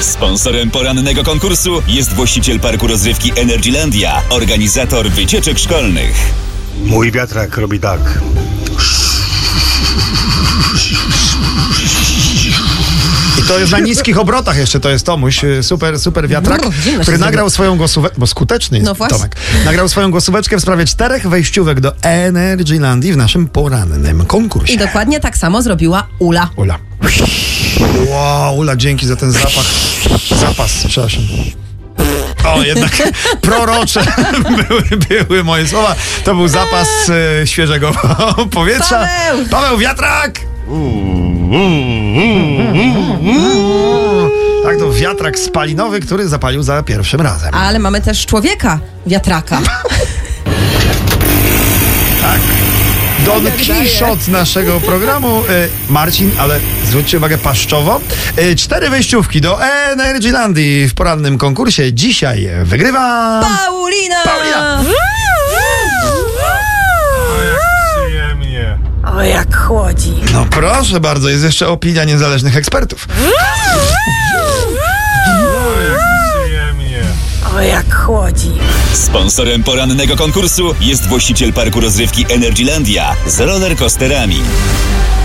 Sponsorem porannego konkursu jest właściciel parku rozrywki Energylandia, organizator wycieczek szkolnych. Mój wiatrak robi tak. I to jest na niskich obrotach jeszcze, to jest Tomuś, super wiatrak, który nagrał swoją głosóweczkę, bo skuteczny jest Tomek. Nagrał swoją głosóweczkę w sprawie 4 wejściówek do Energylandii w naszym porannym konkursie. I dokładnie tak samo zrobiła Ula. Wow, Ula, dzięki za ten zapas, przepraszam. O, jednak prorocze były moje słowa. To był zapas świeżego powietrza. Paweł, wiatrak! Tak, to wiatrak spalinowy, który zapalił za pierwszym razem. Ale mamy też człowieka, wiatraka. Tak. Don Kiszot naszego programu. Marcin, ale zwróćcie uwagę paszczowo. 4 wejściówki do Energylandii w porannym konkursie. Dzisiaj wygrywa... Paulina! O, jak chłodzi. No proszę bardzo, jest jeszcze opinia niezależnych ekspertów. O, jak chłodzi. Sponsorem porannego konkursu jest właściciel parku rozrywki Energylandia z rollercoasterami.